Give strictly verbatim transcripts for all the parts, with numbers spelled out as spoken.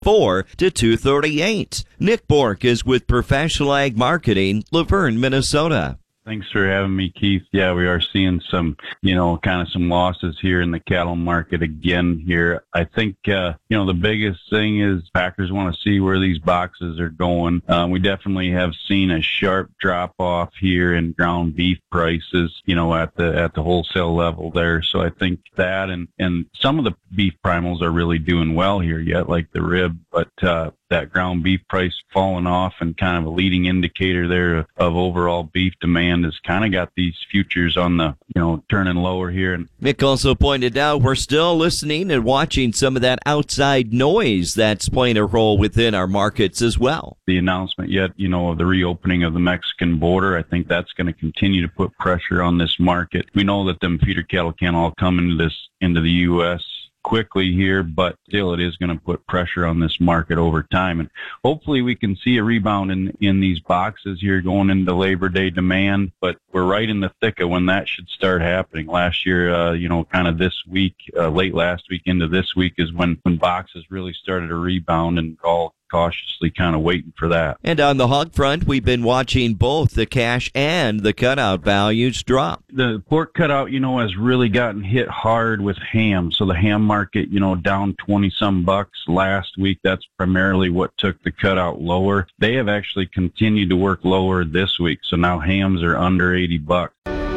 four to two thirty-eight. Nick Bork is with Professional Ag Marketing, Laverne, Minnesota. Thanks for having me, Keith. Yeah, we are seeing some, you know, kind of some losses here in the cattle market again here. I think, uh, you know, the biggest thing is packers want to see where these boxes are going. Um, we definitely have seen a sharp drop off here in ground beef prices, you know, at the at the wholesale level there. So I think that and, and some of the beef primals are really doing well here yet, like the rib, but uh, that ground beef price falling off and kind of a leading indicator there of, of overall beef demand has kind of got these futures on the, you know, turning lower here. And Mick also pointed out we're still listening and watching some of that outside noise that's playing a role within our markets as well. The announcement yet, you know, of the reopening of the Mexican border, I think that's going to continue to put pressure on this market. We know that them feeder cattle can't all come into this, into the U S quickly here, but still it is going to put pressure on this market over time. And hopefully we can see a rebound in, in these boxes here going into Labor Day demand, but we're right in the thick of when that should start happening. Last year, uh, you know, kind of this week, uh, late last week into this week is when, when boxes really started to rebound, and all cautiously kind of waiting for that. And on the hog front, we've been watching both the cash and the cutout values drop. The pork cutout, you know, has really gotten hit hard with ham. So the ham market, you know, down twenty some bucks last week. That's primarily what took the cutout lower. They have actually continued to work lower this week. So now hams are under eighty bucks.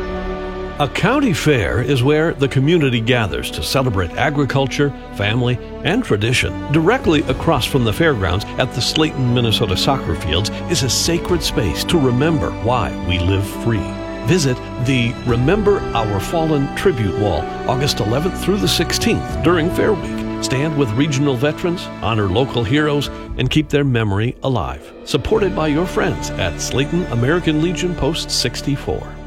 A county fair is where the community gathers to celebrate agriculture, family, and tradition. Directly across from the fairgrounds at the Slayton, Minnesota soccer fields is a sacred space to remember why we live free. Visit the Remember Our Fallen Tribute Wall August eleventh through the sixteenth during Fair Week. Stand with regional veterans, honor local heroes, and keep their memory alive. Supported by your friends at Slayton American Legion Post sixty-four.